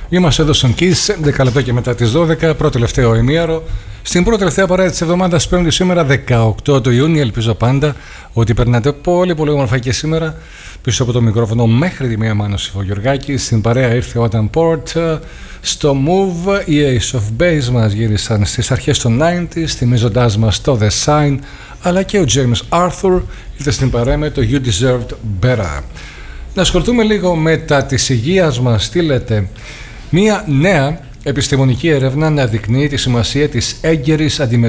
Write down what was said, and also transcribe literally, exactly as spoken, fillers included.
Είμαστε εδώ στον Kiss, δέκα λεπτά και μετά τις δώδεκα, πρώτο τελευταίο ημίωρο. Στην πρώτη τελευταία παρέα της εβδομάδας, Πέμπτη σήμερα, δεκαοκτώ του Ιούνιου. Ελπίζω πάντα ότι περνάτε πολύ πολύ όμορφα και σήμερα. Πίσω από το μικρόφωνο μέχρι τη μία Μάνος Ιφογεωργάκη. Στην παρέα ήρθε ο Adam Port. Στο Move, οι Ace of Base μας γύρισαν στις αρχές των ενενήντα, θυμίζοντάς μας το The Sign, αλλά και ο James Arthur ήρθε στην παρέα με το You Deserved Better. Να ασχοληθούμε λίγο με τα της υγείας μας. Στείλετε μία νέα επιστημονική έρευνα να δεικνύει τη σημασία της έγκαιρης αντιμετώπισης